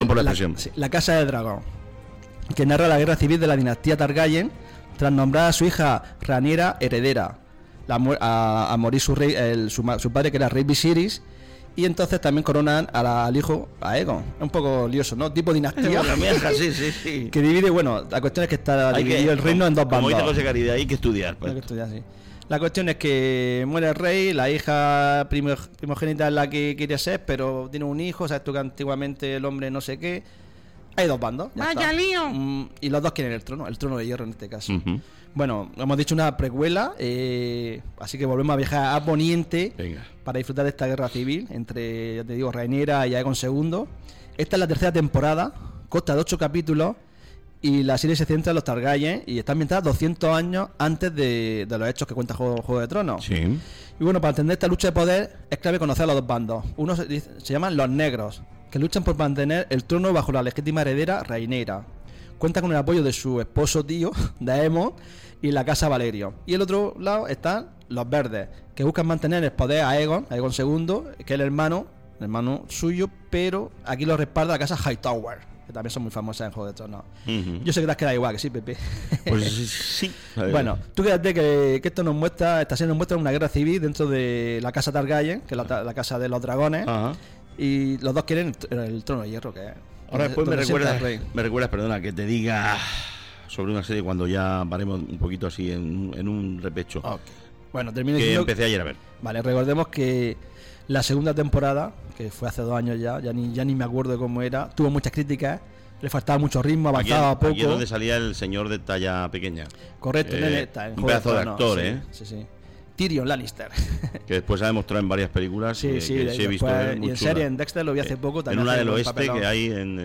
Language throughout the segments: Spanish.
por la expresión. La Casa del Dragón, que narra la guerra civil de la dinastía Targaryen tras nombrar a su hija Rhaenyra heredera, a morir su rey, su padre, que era rey Viserys. Y entonces también coronan al hijo, a Aegon. Es un poco lioso, ¿no? Tipo dinastía. Sí. Que divide, bueno, la cuestión es que está dividido el reino en dos bandos. Como dice José Caridad, hay que estudiar. Pues. Hay que estudiar, sí. La cuestión es que muere el rey, la hija primogénita es la que quiere ser, pero tiene un hijo, sabes tú que antiguamente el hombre no sé qué. Hay dos bandos. ¡Vaya lío! Y los dos quieren el trono de hierro en este caso. Bueno, hemos dicho una precuela, así que volvemos a viajar a Poniente. Venga. Para disfrutar de esta guerra civil entre, ya te digo, Rhaenyra y Aegon II. Esta es la tercera temporada, consta de 8 capítulos y la serie se centra en los Targaryen y está ambientada 200 años antes de los hechos que cuenta Juego de Tronos. Sí. Y bueno, para entender esta lucha de poder es clave conocer a los dos bandos. Uno se llaman los negros, que luchan por mantener el trono bajo la legítima heredera Rhaenyra. Cuenta con el apoyo de su esposo tío, Daemon, y la casa Valerio. Y el otro lado están los verdes, que buscan mantener el poder a Aegon II, que es el hermano suyo, pero aquí lo respalda la casa Hightower, que también son muy famosas en Juego de Tronos. Yo sé que te has quedado igual, que sí, Pepe. Pues sí. Bueno, tú quédate que esto nos muestra, esta serie nos muestra una guerra civil dentro de la casa Targaryen, que es la casa de los dragones. Ajá. Y los dos quieren el trono de hierro, que es. Ahora después me recuerdas, perdona, que te diga sobre una serie cuando ya paremos un poquito así en un repecho. Okay. Bueno, termino que diciendo, empecé ayer a ver. Vale, recordemos que la segunda temporada, que fue hace 2 años ya ni me acuerdo de cómo era, tuvo muchas críticas, le faltaba mucho ritmo, avanzaba poco. Aquí es donde salía el señor de talla pequeña. Correcto, un pedazo de actor, Sí. Tyrion Lannister. Que después ha demostrado en varias películas. Sí, que he visto. Y en serie, en Dexter lo vi hace poco también. En una del oeste que hay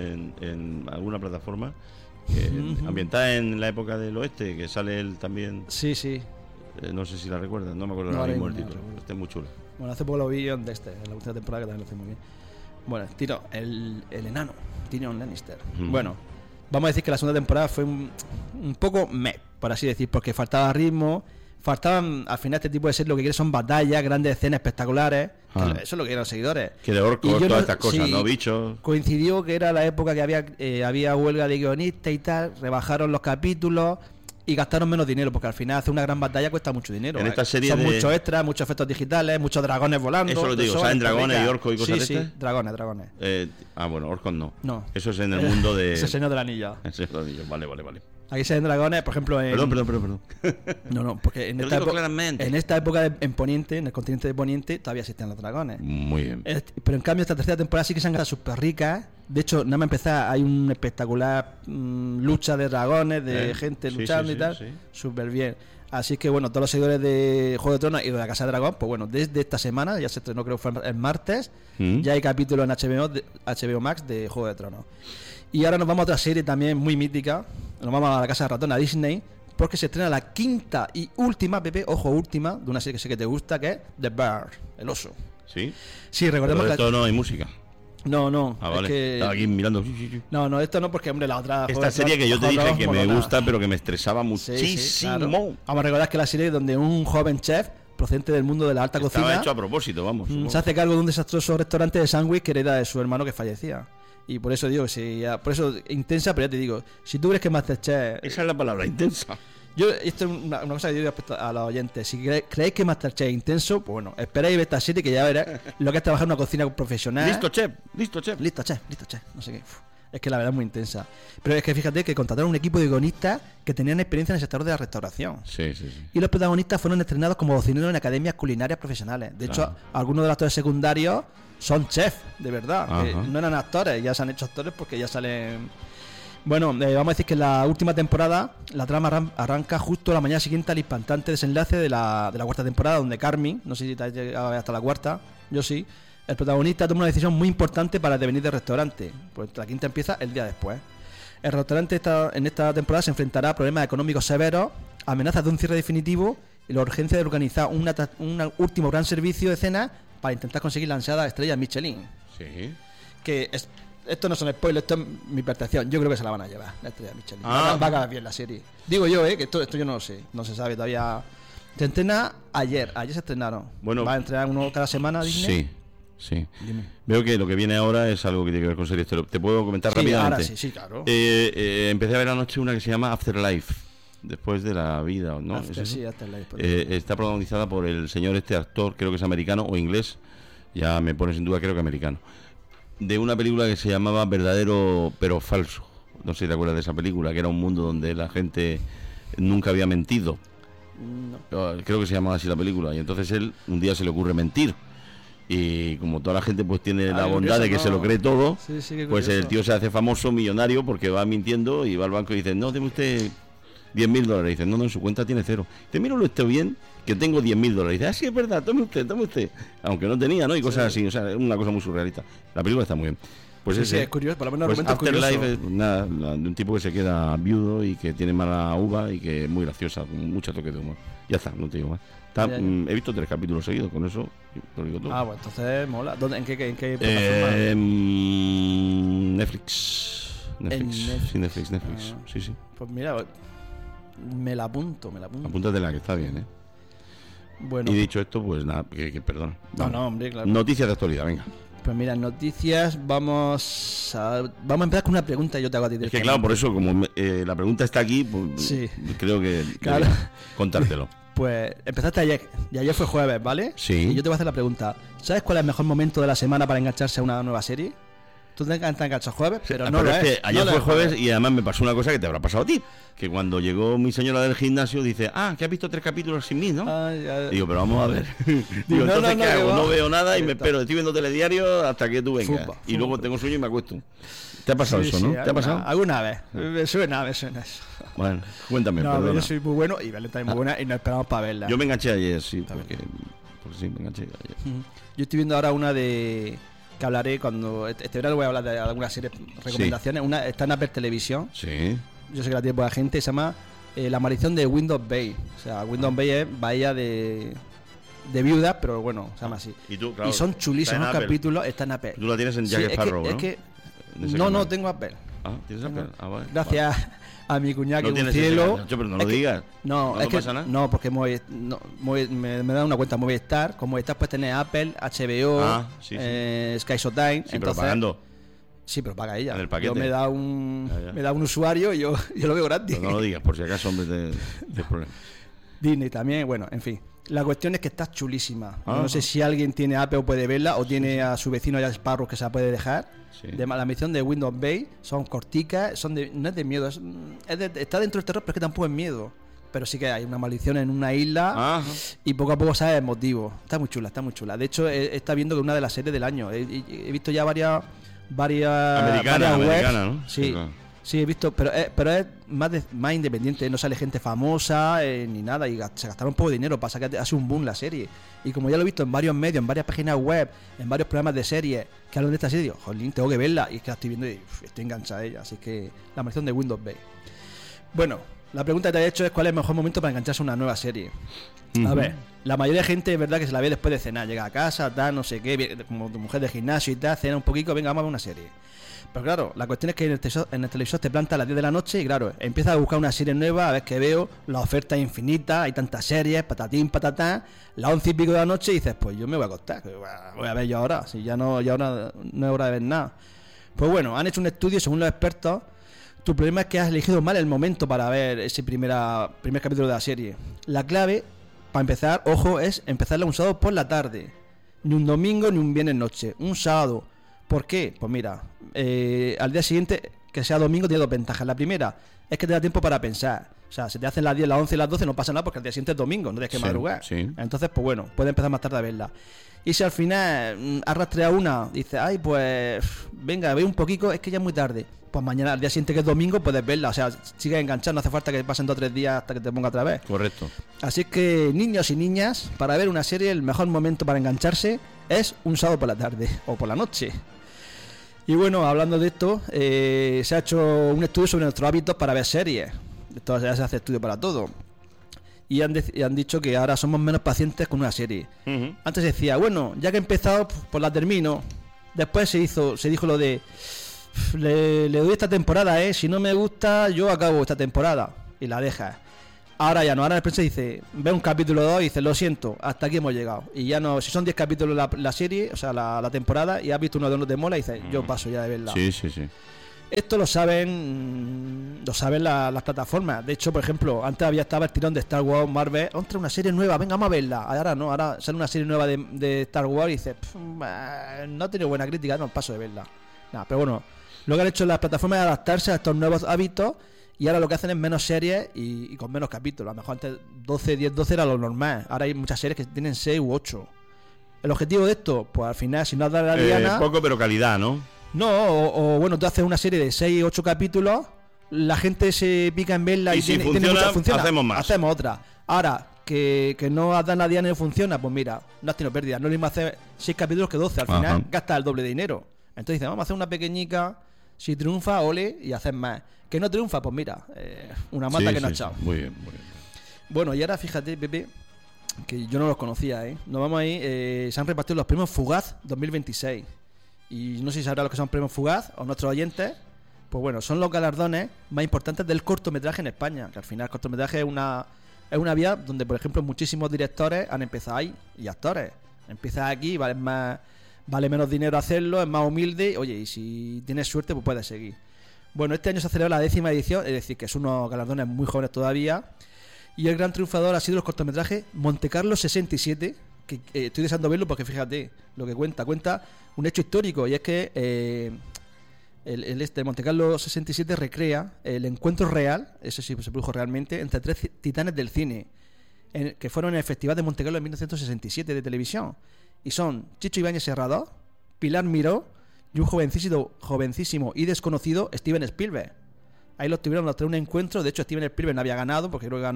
en alguna plataforma, ambientada en la época del oeste, que sale él también. Sí. No sé si la recuerdas, no me acuerdo ahora mismo el título. Este es muy chulo. Bueno, hace poco lo vi en Dexter, en la última temporada, que también lo hace muy bien. Bueno, el enano, Tyrion Lannister. Bueno, vamos a decir que la segunda temporada fue un poco por así decir, porque faltaba ritmo. Faltaban al final este tipo de series, lo que quiere son batallas, grandes escenas espectaculares. Eso es lo que quieren los seguidores. Que de orcos, todas estas cosas, ¿no? Bichos. Coincidió que era la época que había huelga de guionistas y tal, rebajaron los capítulos y gastaron menos dinero, porque al final hacer una gran batalla cuesta mucho dinero. En esta serie son muchos extras, muchos efectos digitales, muchos dragones volando. Eso lo digo, ¿saben dragones y orcos y cosas de estas? Sí, dragones. Bueno, orcos no. No. Eso es en el mundo de... Ese es el Señor del Anillo. Vale. Aquí se ven dragones, por ejemplo, en... Perdón. No, porque en esta época en Poniente, en el continente de Poniente, todavía existen los dragones. Muy bien. Pero en cambio esta tercera temporada sí que se han quedado súper ricas. De hecho, nada más empezar, hay una espectacular lucha de dragones, de gente luchando y tal. Súper bien. Así que bueno, todos los seguidores de Juego de Tronos y de la Casa de Dragón, pues bueno, desde esta semana, ya se estrenó, creo que fue el martes, ya hay capítulos en HBO Max de Juego de Tronos. Y ahora nos vamos a otra serie también muy mítica. Nos vamos a la Casa de Ratón, a Disney, porque se estrena la quinta y última, Pepe, ojo, última, de una serie que sé que te gusta, que es The Bear, el oso. ¿Sí? Sí, recordemos que esto no hay música. No. Ah, vale. Es que... Estaba aquí mirando. No, esto no, porque, hombre, la otra... Esta serie que yo te dije que me gusta, pero que me estresaba muchísimo. Sí, claro. Vamos a recordar que la serie donde un joven chef procedente del mundo de la alta cocina... Estaba hecho a propósito, vamos. Se hace cargo de un desastroso restaurante de sándwich que hereda de su hermano que fallecía. Y por eso digo, por eso intensa, pero ya te digo, si tú crees que Masterchef... Esa es la palabra, intensa. Esto es una cosa que yo digo a los oyentes. Si creéis que Masterchef es intenso, pues bueno, esperáis ver esta serie que ya veréis lo que es trabajar en una cocina profesional. Listo, chef. No sé qué. Es que la verdad es muy intensa. Pero es que fíjate que contrataron un equipo de guionistas que tenían experiencia en el sector de la restauración. Sí. Y los protagonistas fueron estrenados como cocineros en academias culinarias profesionales. De hecho, algunos de los actores secundarios son chefs, de verdad. No eran actores, ya se han hecho actores porque ya salen... Bueno, vamos a decir que en la última temporada la trama arranca justo la mañana siguiente al impactante desenlace de la cuarta temporada, donde Carmen, no sé si te has llegado hasta la cuarta, yo sí, el protagonista toma una decisión muy importante para el devenir del restaurante, pues la quinta empieza el día después. El restaurante en esta temporada se enfrentará a problemas económicos severos, amenazas de un cierre definitivo y la urgencia de organizar un último gran servicio de cena para intentar conseguir la ansiada estrella Michelin. Sí. Que es... Esto no son spoilers, esto es mi percepción. Yo creo que se la van a llevar, la estrella Michelin. Va a acabar bien la serie. Digo yo, que esto yo no lo sé. No se sabe todavía. Se estrena ayer se estrenaron. Bueno, va a entrenar uno cada semana Disney. Sí. Sí. Dime. Veo que lo que viene ahora es algo que tiene que ver con series. ¿Te puedo comentar rápidamente? Ahora sí, claro. Empecé a ver anoche una que se llama Afterlife, después de la vida, ¿no? Afterlife. Está protagonizada por el señor actor, creo que es americano o inglés, ya me pones en duda, creo que americano, de una película que se llamaba Verdadero pero Falso. No sé si te acuerdas de esa película, que era un mundo donde la gente nunca había mentido. No. Creo que se llamaba así la película, y entonces él un día se le ocurre mentir. Y como toda la gente pues tiene la bondad de que se lo cree todo, pues el tío se hace famoso, millonario, porque va mintiendo y va al banco y dice, no, deme usted $10.000. Dice, no, en su cuenta tiene 0. Dice, míralo usted bien, que tengo $10.000. Dice, sí, es verdad, tome usted. Aunque no tenía, ¿no? Y cosas así, o sea, es una cosa muy surrealista. La película está muy bien. Pues es curioso, por lo menos pues Afterlife es nada, de un tipo que se queda viudo y que tiene mala uva y que es muy graciosa, con mucho toque de humor. Ya está, no te digo más. He visto 3 capítulos seguidos, con eso lo digo todo. Pues entonces mola. ¿En qué plataforma? Netflix. Netflix. Sí. Pues mira, me la apunto. Apúntatela, que está bien, Bueno. Y dicho esto, pues nada, perdón. No, hombre, claro. Noticias de actualidad, venga. Pues mira, noticias, vamos a empezar con una pregunta y yo te hago a ti. Es que claro, por eso, como la pregunta está aquí, pues sí. Creo que claro. Contártelo. Pues empezaste ayer, y ayer fue jueves, ¿vale? Sí. Y yo te voy a hacer la pregunta, ¿sabes cuál es el mejor momento de la semana para engancharse a una nueva serie? Tú te enganchas jueves, pero no lo es. Que ayer fue jueves y además me pasó una cosa que te habrá pasado a ti. Que cuando llegó mi señora del gimnasio dice, que has visto 3 capítulos sin mí, ¿no? Digo, pero vamos a ver. Digo, entonces, ¿qué hago? No veo nada y me espero. Estoy viendo telediario hasta que tú vengas. Y luego tengo sueño y me acuesto. ¿Te ha pasado eso, no? ¿Te ha pasado? Alguna vez. Me suena eso. Bueno, cuéntame, perdona. Yo soy muy bueno y Belén también muy buena y nos esperamos para verla. Yo me enganché ayer, sí, porque sí, me enganché ayer. Yo estoy viendo ahora una que hablaré cuando este verano voy a hablar de algunas series, recomendaciones. Sí. Una está en Apple Televisión. Sí. Yo sé que la tiene poca gente. Se llama La maldición de Windows Bay. O sea, Windows Bay es bahía de viudas, pero bueno, se llama así. Y son chulísimos capítulos. Está en Apple. Tú la tienes en Jack Sparrow, ¿no? Es que no tengo Apple. ¿Tienes Apple? Vale. Gracias a mi cuñada que es un cielo. Pero no lo digas. No, es que pasa nada. No, porque me da una cuenta Movistar. Como Movistar puedes tener Apple, HBO, Sky Showtime. Sí, pero pagando. Sí, pero paga ella. En el paquete. Yo me da un usuario y yo lo veo gratis. Pero no lo digas, por si acaso, hombre, de problema. Disney también, bueno, en fin. La cuestión es que está chulísima. No sé si alguien tiene Apple o puede verla, o tiene a su vecino Jack Sparrow que se la puede dejar. Sí. De la misión de Windows Bay, son corticas, no es de miedo, está dentro del terror, pero es que tampoco es miedo. Pero sí que hay una maldición en una isla. Ajá. Y poco a poco sabes el motivo. Está muy chula. De hecho, está viendo que una de las series del año. He visto ya varias americana, ¿no? Sí. Claro. Sí, he visto, pero es más independiente, no sale gente famosa ni nada, y se gastaron un poco de dinero, pasa que hace un boom la serie. Y como ya lo he visto en varios medios, en varias páginas web, en varios programas de series que hablan de esta serie, digo, jolín, tengo que verla, y es que la estoy viendo y estoy enganchada a ella. Así que la maldición de Windows Bay. Bueno, la pregunta que te he hecho es cuál es el mejor momento para engancharse a una nueva serie. A ver, la mayoría de gente es verdad que se la ve después de cenar, llega a casa, tal, no sé qué, como tu mujer de gimnasio y tal, cena un poquito, venga, vamos a ver una serie. Pero claro, la cuestión es que en el televisor te planta a las 10 de la noche y claro, empiezas a buscar una serie nueva, a ver qué veo, la oferta es infinita, hay tantas series, patatín, patatán, las 11 y pico de la noche y dices, pues yo me voy a acostar, voy a ver yo ahora, si ya ahora no es hora de ver nada. Pues bueno, han hecho un estudio según los expertos. Tu problema es que has elegido mal el momento para ver ese primer capítulo de la serie. La clave, para empezar, ojo, es empezarla un sábado por la tarde. Ni un domingo ni un viernes noche, un sábado. ¿Por qué? Pues mira, al día siguiente, que sea domingo, tiene 2 ventajas. La primera es que te da tiempo para pensar. O sea, si te hacen las 10, las 11 y las 12 no pasa nada porque al día siguiente es domingo, no tienes que madrugar. Sí. Entonces, pues bueno, puedes empezar más tarde a verla. Y si al final arrastras una, dices, ay, pues venga, ve un poquito, es que ya es muy tarde. Pues mañana, al día siguiente que es domingo, puedes verla. O sea, sigues enganchando, no hace falta que pasen 2 o 3 días hasta que te ponga otra vez. Correcto. Así que, niños y niñas, para ver una serie, el mejor momento para engancharse es un sábado por la tarde o por la noche. Y bueno, hablando de esto, se ha hecho un estudio sobre nuestros hábitos para ver series. Esto ya se hace estudio para todo. Y han dicho que ahora somos menos pacientes con una serie. Uh-huh. Antes se decía, bueno, ya que he empezado, pues la termino. Después se dijo lo de, le doy esta temporada, si no me gusta, yo acabo esta temporada. Y la dejas. Ahora ya no, ahora el prensa dice, ve un capítulo 2 y dice, lo siento, hasta aquí hemos llegado. Y ya no, si son 10 capítulos la serie, o sea, la temporada, y has visto uno de los de mola y dices, yo paso ya de verla. Sí. Esto lo saben las plataformas. De hecho, por ejemplo, antes estaba el tirón de Star Wars, Marvel, entra una serie nueva, venga, vamos a verla. Ahora no, ahora sale una serie nueva de Star Wars y dices, no ha tenido buena crítica, no paso de verla. Nada, pero bueno, lo que han hecho las plataformas es adaptarse a estos nuevos hábitos y ahora lo que hacen es menos series y con menos capítulos. A lo mejor antes 12 era lo normal. Ahora hay muchas series que tienen 6 u 8. ¿El objetivo de esto? Pues al final, si no has dado la diana... Poco, pero calidad, ¿no? No, o bueno, tú haces una serie de 6 o 8 capítulos, la gente se pica en verla y si funciona, hacemos más. Hacemos otra. Ahora, que no has dado la diana y no funciona, pues mira, no has tenido pérdida. No es lo mismo hacer 6 capítulos que 12. Al final gastas el doble de dinero. Entonces dices, vamos a hacer una pequeñica, si triunfa, ole, y haces más. Que no triunfa, pues mira, una mata que no ha echado. Muy bien. Bueno, y ahora fíjate, Pepe, que yo no los conocía, Nos vamos ahí, se han repartido los premios Fugaz 2026. Y no sé si sabrá lo que son premios Fugaz o nuestros oyentes. Pues bueno, son los galardones más importantes del cortometraje en España. Que al final el cortometraje es una vía donde, por ejemplo, muchísimos directores han empezado ahí y actores. Empiezas aquí, vale menos dinero hacerlo, es más humilde. Oye, y si tienes suerte, pues puedes seguir. Bueno, este año se celebra la 10ª edición, es decir, que son unos galardones muy jóvenes todavía. Y el gran triunfador ha sido el cortometraje Montecarlo 67, que estoy deseando verlo porque fíjate lo que cuenta un hecho histórico, y es que el Montecarlo 67 recrea el encuentro real, eso sí se produjo realmente, entre 3 titanes del cine que fueron en el Festival de Montecarlo en 1967 de televisión, y son Chicho Ibáñez Serrador, Pilar Miró y un jovencísimo y desconocido Steven Spielberg. Ahí los tuvieron los 3 un encuentro. De hecho, Steven Spielberg no había ganado, porque creo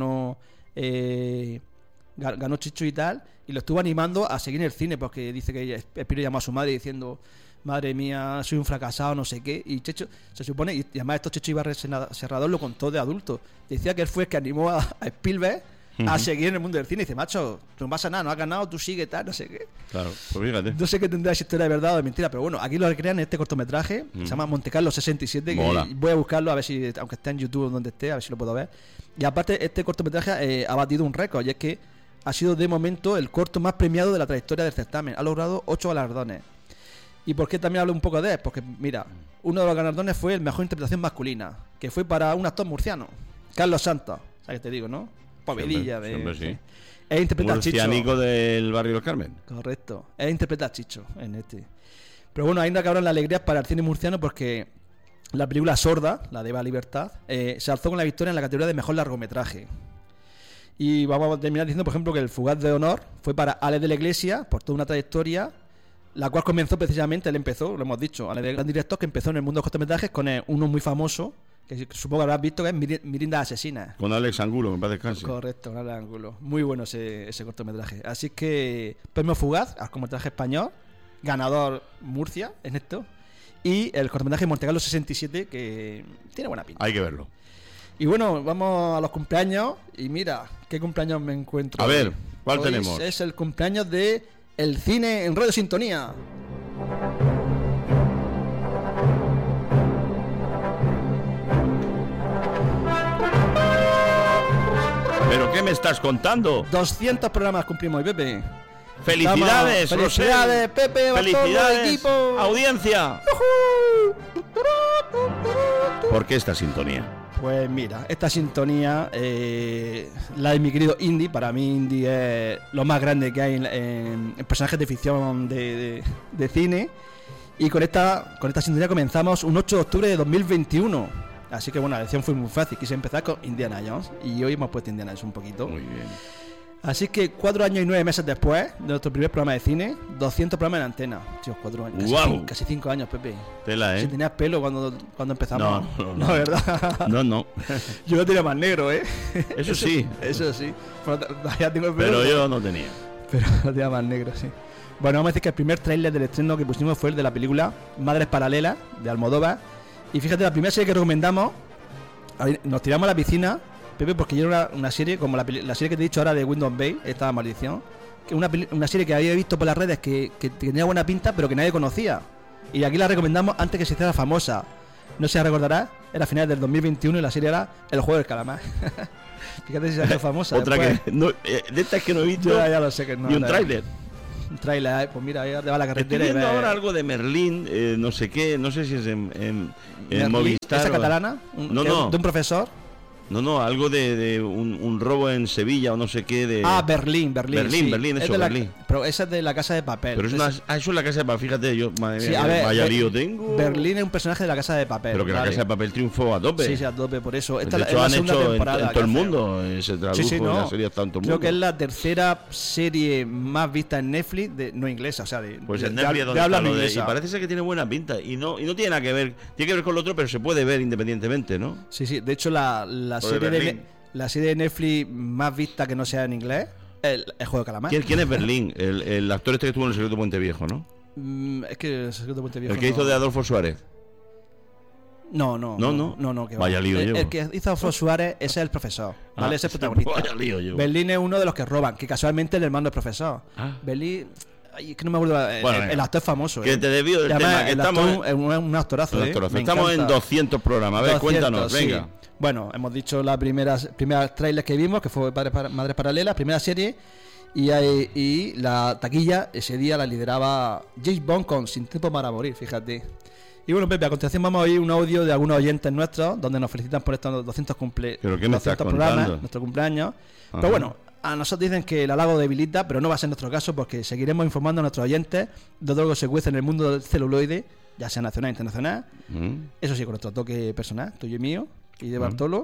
que ganó Chicho y tal, y lo estuvo animando a seguir en el cine, porque dice que Spielberg llamó a su madre diciendo, madre mía, soy un fracasado, no sé qué, y Chicho, se supone, y además esto Chicho Ibáñez Serrador lo contó de adulto, decía que él fue el que animó a Spielberg a seguir en el mundo del cine, y dice, macho, no pasa nada, no has ganado, tú sigue, tal, no sé qué. Claro, pues fíjate. No sé qué tendrá esa historia de verdad o de mentira, pero bueno, aquí lo recrean en este cortometraje, se llama Montecarlo 67, que voy a buscarlo a ver si, aunque esté en YouTube o donde esté, a ver si lo puedo ver. Y aparte, este cortometraje ha batido un récord, y es que ha sido de momento el corto más premiado de la trayectoria del certamen. Ha logrado 8 galardones. ¿Y por qué también hablo un poco de él? Porque, mira, uno de los galardones fue el mejor interpretación masculina, que fue para un actor murciano, Carlos Santos. ¿Sabes qué te digo, no? Povedilla de... Siempre sí. Él interpreta a Chicho. Murciánico del barrio Los Carmen. Correcto. Él interpreta a Chicho en este. Pero bueno, ainda que habrán la alegría para el cine murciano, porque la película Sorda, la de Eva Libertad, se alzó con la victoria en la categoría de mejor largometraje. Y vamos a terminar diciendo, por ejemplo, que el Fugaz de Honor fue para Alex de la Iglesia, por toda una trayectoria, la cual comenzó precisamente, él empezó, lo hemos dicho, Alex, el gran director que empezó en el mundo de los cortometrajes con uno muy famoso, que supongo que habrás visto, que es Mirinda Asesina. Con Alex Angulo, me parece casi. Correcto, con Alex Angulo. Muy bueno ese cortometraje. Así que, premio Fugaz al cortometraje español, ganador Murcia en esto, y el cortometraje Montecarlo 67, que tiene buena pinta. Hay que verlo. Y bueno, vamos a los cumpleaños. Y mira, ¿qué cumpleaños me encuentro? A ver, ¿cuál hoy tenemos? Es el cumpleaños de El Cine en Radio Sintonía. ¿Pero qué me estás contando? 200 programas cumplimos hoy, Pepe. ¡Felicidades, ¡Felicidades, Pepe! ¡Felicidades, equipo! audiencia! ¿Por qué esta sintonía? Pues mira, esta sintonía, la de mi querido Indy, para mí Indy es lo más grande que hay en personajes de ficción de cine. Y con esta sintonía comenzamos un 8 de octubre de 2021. Así que bueno, la elección fue muy fácil, quise empezar con Indiana Jones. Y hoy hemos puesto Indiana Jones un poquito. Muy bien. Así que 4 años y 9 meses después de nuestro primer programa de cine, 200 programas en antena. Tío, 4 años. Wow. Casi 5 años, Pepe. Tela, ¿eh? Si tenías pelo cuando empezamos. No, ¿verdad? No. Yo lo tenía más negro, ¿eh? Eso sí. Eso sí. Ya tengo el pelo. Pero yo no tenía. Pero lo tenía más negro, sí. Bueno, vamos a decir que el primer tráiler del estreno que pusimos fue el de la película Madres Paralelas, de Almodóvar. Y fíjate, la primera serie que recomendamos, nos tiramos a la piscina, Pepe, porque yo era una serie como la serie que te he dicho ahora de Windows Bay, esta maldición, que una serie que había visto por las redes que tenía buena pinta, pero que nadie conocía. Y aquí la recomendamos antes que se hiciera famosa. no sé si recordarás, era a finales del 2021 y la serie era El Juego del Calamar. Fíjate si se hace famosa. Otra después. que no, de estas que no he visto Ya lo sé que no. ni un tráiler. Un tráiler, pues mira, ahí te va la carretera. Estoy viendo ahora algo de Merlín, no sé qué, no sé si es en Movistar. ¿Esa catalana? No. ¿De un profesor? No, algo de un robo en Sevilla o no sé qué. Berlín, sí. Berlín. Pero esa es de La Casa de Papel. Pero eso es La Casa de Papel, fíjate, yo, madre mía, vaya lío tengo. Berlín es un personaje de La Casa de Papel. Pero que La Casa de Papel triunfó a tope. Sí, a tope, por eso. Esta de hecho, han hecho en todo el mundo, se tradujo la serie hasta en todo el mundo. Creo que es la tercera serie más vista en Netflix, no inglesa, o sea, pues en Netflix donde habla inglesa. Y parece ser que tiene buena pinta. Y no tiene nada que ver, tiene que ver con lo otro, pero se puede ver independientemente, ¿no? Sí, de hecho la serie de Netflix más vista que no sea en inglés, el Juego de Calamar. ¿Quién es Berlín? El actor este que estuvo en El Secreto de Puente Viejo, ¿no? Es que El Secreto de Puente Viejo. El que hizo de Adolfo Suárez. No, que vaya lío llevo. El que hizo Adolfo Suárez, ese es el profesor, ¿vale? Ese es el protagonista. Vaya lío llevo. Berlín es uno de los que roban, que casualmente el hermano del profesor. Berlín... Ay, es que no me acuerdo. El actor es famoso. Que te debió del tema que estamos. Es un actorazo. Estamos en 200 programas. A ver, 200, cuéntanos, venga. Sí. Bueno, hemos dicho las primeras trailers que vimos, que fue Madres Paralelas, primera serie. Y la taquilla ese día la lideraba James Bond con Sin Tiempo para Morir, fíjate. Y bueno, Pepe, a continuación vamos a oír un audio de algunos oyentes nuestros donde nos felicitan por estos 200 programas, nuestro cumpleaños. Ajá. Pero bueno, a nosotros dicen que el halago debilita, pero no va a ser nuestro caso porque seguiremos informando a nuestros oyentes de todo lo que se cuece en el mundo del celuloide, ya sea nacional e internacional. Eso sí, con nuestro toque personal, tuyo y mío, y de Bartolo.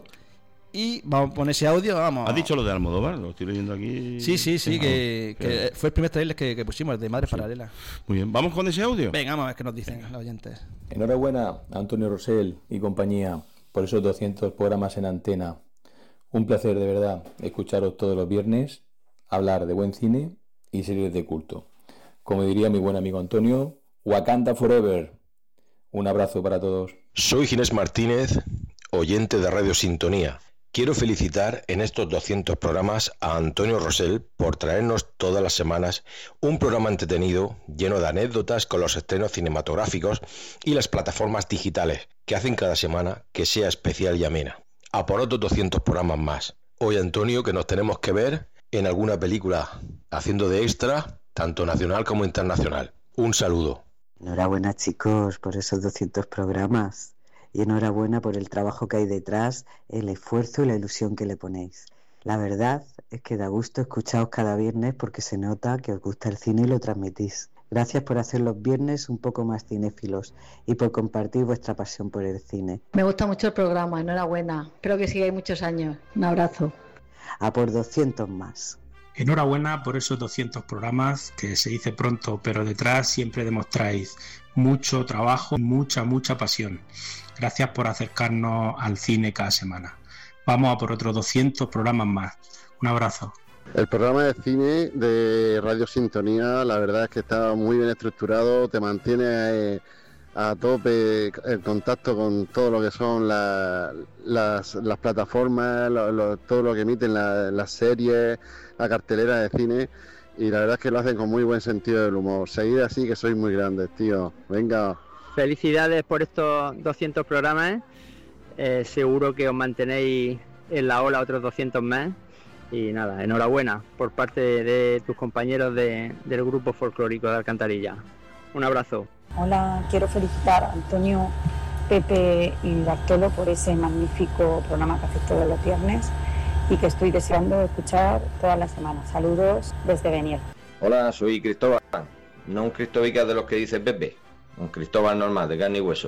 Y vamos a poner ese audio, vamos. ¿Has dicho lo de Almodóvar? Lo estoy leyendo aquí. Sí, que fue el primer trailer que pusimos, de Madres Paralelas. Muy bien, ¿vamos con ese audio? Venga, vamos a ver qué nos dicen los oyentes. Enhorabuena a Antonio Rosell y compañía por esos 200 programas en antena. Un placer, de verdad, escucharos todos los viernes, hablar de buen cine y series de culto. Como diría mi buen amigo Antonio, Wakanda Forever. Un abrazo para todos. Soy Ginés Martínez, oyente de Radio Sintonía. Quiero felicitar en estos 200 programas a Antonio Rosell por traernos todas las semanas un programa entretenido, lleno de anécdotas con los estrenos cinematográficos y las plataformas digitales que hacen cada semana que sea especial y amena. A por otros 200 programas más. Hoy, Antonio, que nos tenemos que ver en alguna película haciendo de extra, tanto nacional como internacional. Un saludo. Enhorabuena, chicos, por esos 200 programas. Y enhorabuena por el trabajo que hay detrás, el esfuerzo y la ilusión que le ponéis. La verdad es que da gusto escucharos cada viernes porque se nota que os gusta el cine y lo transmitís. Gracias por hacer los viernes un poco más cinéfilos y por compartir vuestra pasión por el cine. Me gusta mucho el programa, enhorabuena. Espero que sigáis muchos años. Un abrazo. A por 200 más. Enhorabuena por esos 200 programas, que se dice pronto, pero detrás siempre demostráis mucho trabajo, mucha pasión. Gracias por acercarnos al cine cada semana. Vamos a por otros 200 programas más. Un abrazo. El programa de cine de Radio Sintonía, la verdad es que está muy bien estructurado, te mantiene a tope el contacto con todo lo que son las plataformas, todo lo que emiten las series, la cartelera de cine, y la verdad es que lo hacen con muy buen sentido del humor. Seguid así, que sois muy grandes, tío. Venga. Felicidades por estos 200 programas. Seguro que os mantenéis en la ola otros 200 más. Y nada, enhorabuena por parte de tus compañeros del grupo folclórico de Alcantarilla. Un abrazo. Hola, quiero felicitar a Antonio, Pepe y Bartolo por ese magnífico programa que hace todos los viernes y que estoy deseando escuchar todas las semanas. Saludos desde Beniel. Hola, soy Cristóbal, no un Cristóbica de los que dice Pepe, un Cristóbal normal, de carne y hueso.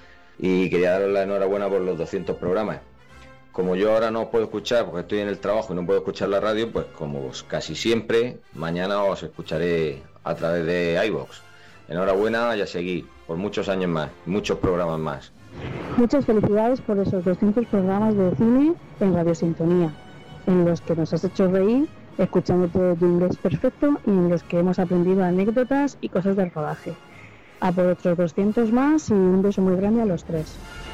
Y quería daros la enhorabuena por los 200 programas. Como yo ahora no os puedo escuchar porque estoy en el trabajo y no puedo escuchar la radio, pues como casi siempre, mañana os escucharé a través de iVoox. Enhorabuena y a seguir por muchos años más, muchos programas más. Muchas felicidades por esos 200 programas de cine en Radio Sintonía, en los que nos has hecho reír, escuchándote tu inglés perfecto y en los que hemos aprendido anécdotas y cosas del rodaje. A por otros 200 más y un beso muy grande a los tres.